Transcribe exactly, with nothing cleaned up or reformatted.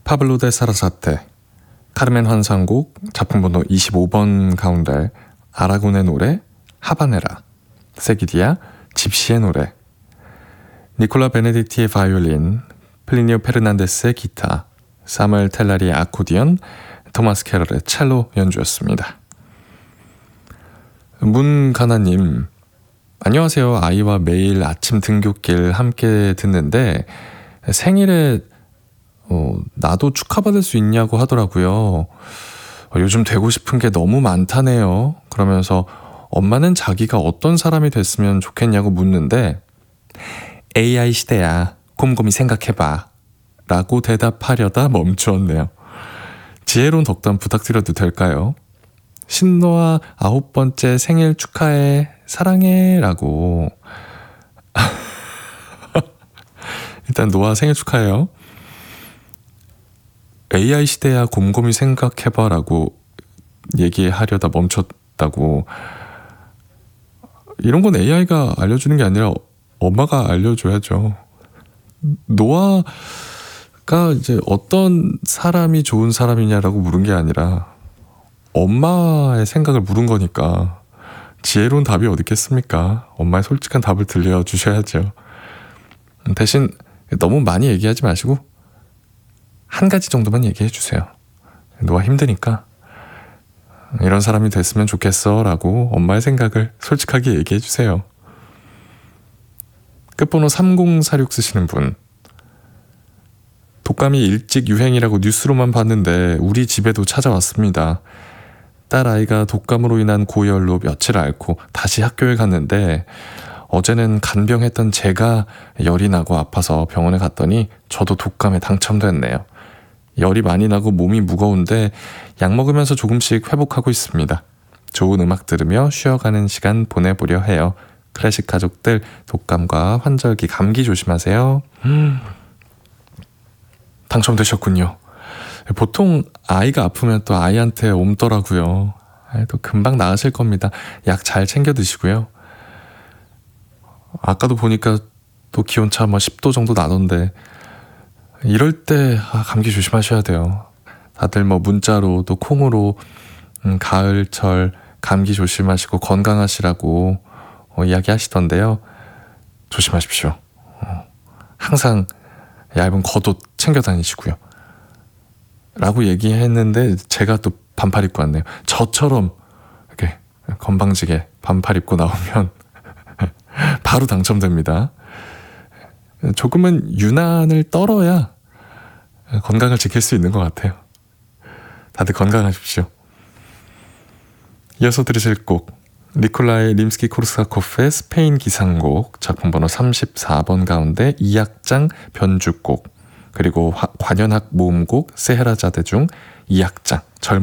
파블로 데 사라사테, 카르멘 환상곡 작품번호 이십오 번 가운데 아라곤의 노래 하바네라, 세기디아 집시의 노래, 니콜라 베네딕티의 바이올린, 플리니오 페르난데스의 기타, 사무엘 텔라리의 아코디언, 토마스 캐럴의 첼로 연주였습니다. 문가나님, 안녕하세요. 아이와 매일 아침 등굣길 함께 듣는데 생일에 어, 나도 축하받을 수 있냐고 하더라고요. 어, 요즘 되고 싶은 게 너무 많다네요. 그러면서 엄마는 자기가 어떤 사람이 됐으면 좋겠냐고 묻는데 에이아이 시대야, 곰곰이 생각해봐 라고 대답하려다 멈추었네요. 지혜로운 덕담 부탁드려도 될까요? 신노아 아홉 번째 생일 축하해, 사랑해 라고. 일단 노아 생일 축하해요. 에이아이 시대야 곰곰이 생각해봐 라고 얘기하려다 멈췄다고. 이런 건 에이아이가 알려주는 게 아니라 엄마가 알려줘야죠. 노아가 이제 어떤 사람이 좋은 사람이냐라고 물은 게 아니라 엄마의 생각을 물은 거니까 지혜로운 답이 어디 있겠습니까? 엄마의 솔직한 답을 들려주셔야죠. 대신 너무 많이 얘기하지 마시고 한 가지 정도만 얘기해 주세요. 노아 힘드니까 이런 사람이 됐으면 좋겠어 라고 엄마의 생각을 솔직하게 얘기해 주세요. 끝번호 삼공사육 쓰시는 분, 독감이 일찍 유행이라고 뉴스로만 봤는데 우리 집에도 찾아왔습니다. 딸 아이가 독감으로 인한 고열로 며칠 앓고 다시 학교에 갔는데 어제는 간병했던 제가 열이 나고 아파서 병원에 갔더니 저도 독감에 당첨됐네요. 열이 많이 나고 몸이 무거운데 약 먹으면서 조금씩 회복하고 있습니다. 좋은 음악 들으며 쉬어가는 시간 보내보려 해요. 클래식 가족들, 독감과 환절기, 감기 조심하세요. 음, 당첨되셨군요. 보통 아이가 아프면 또 아이한테 옮더라고요. 또 금방 나으실 겁니다. 약 잘 챙겨 드시고요. 아까도 보니까 또 기온차 뭐 십 도 정도 나던데 이럴 때 아, 감기 조심하셔야 돼요. 다들 뭐 문자로 또 콩으로 음, 가을철 감기 조심하시고 건강하시라고 어, 이야기하시던데요. 조심하십시오. 어, 항상 얇은 겉옷 챙겨 다니시고요. 라고 얘기했는데 제가 또 반팔 입고 왔네요. 저처럼 이렇게 건방지게 반팔 입고 나오면 바로 당첨됩니다. 조금은 유난을 떨어야 건강을 지킬 수 있는 것 같아요. 다들 건강하십시오. 이어서 들으실 곡, 니콜라이 림스키-코르사코프의 스페인 기상곡 작품번호 삼십사 번 가운데 이 악장 변주곡, 그리고 관현악 모음곡 세헤라자데 중 이 악장 젊은